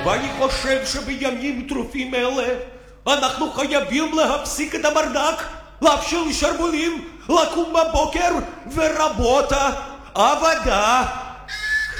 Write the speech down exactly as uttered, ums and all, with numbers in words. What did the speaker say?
ואני חושב שבימים טרופים אלה אנחנו חייבים להפסיק את הברדק, לאפשר לשרבולים לקום בבוקר ורבותה עבודה